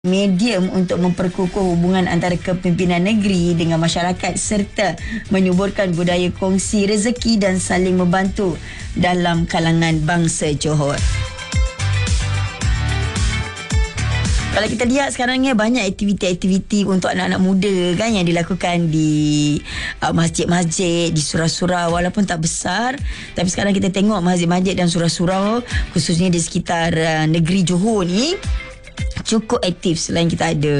medium untuk memperkukuh hubungan antara kepimpinan negeri dengan masyarakat serta menyuburkan budaya kongsi rezeki dan saling membantu dalam kalangan bangsa Johor. Kalau kita lihat sekarang ni banyak aktiviti-aktiviti untuk anak-anak muda kan yang dilakukan di masjid-masjid, di surau-surau walaupun tak besar, tapi sekarang kita tengok masjid-masjid dan surau-surau khususnya di sekitar negeri Johor ni cukup aktif. Selain kita ada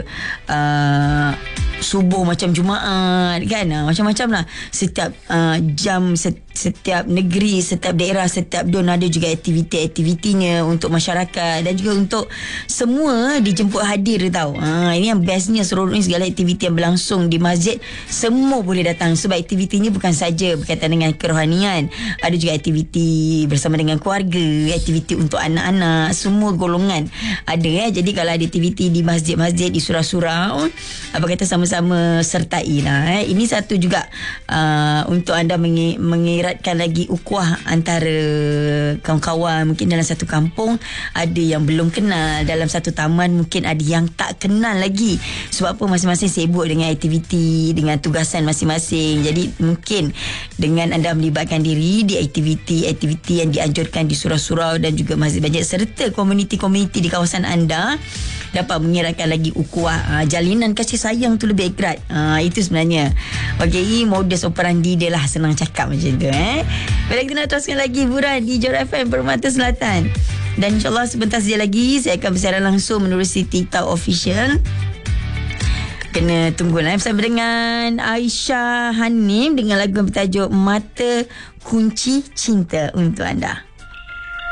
subuh macam Jumaat kan, macam-macam lah. Setiap jam, setiap negeri, setiap daerah, setiap don ada juga aktiviti-aktivitinya untuk masyarakat dan juga untuk semua dijemput hadir tau. Ini yang bestnya, seronoknya segala aktiviti yang berlangsung di masjid semua boleh datang sebab aktivitinya bukan saja berkaitan dengan kerohanian, ada juga aktiviti bersama dengan keluarga, aktiviti untuk anak-anak, semua golongan ada. Jadi kalau ada aktiviti di masjid-masjid, di surau-surau, apa kata sama-sama sertai lah. Ini satu juga untuk anda mengeratkan lagi ukhuwah antara kawan-kawan. Mungkin dalam satu kampung ada yang belum kenal, dalam satu taman mungkin ada yang tak kenal lagi. Sebab apa? Masing-masing sibuk dengan aktiviti, dengan tugasan masing-masing. Jadi mungkin dengan anda melibatkan diri di aktiviti-aktiviti yang dianjurkan di surau-surau dan juga masjid-masjid serta komuniti-komuniti di kawasan anda dapat mengeratkan lagi ukhuwah, jalinan kasih sayang tu lebih erat. Itu sebenarnya modus operandi dia lah, senang cakap macam tu. Bila kita nak teruskan lagi hiburan di Johor FM Permata Selatan, dan insyaAllah sebentar saja lagi saya akan bersiaran langsung menerusi TikTok official. Kena tunggulah bersama dengan Aisyah Hanim dengan lagu bertajuk Mata Kunci Cinta untuk anda.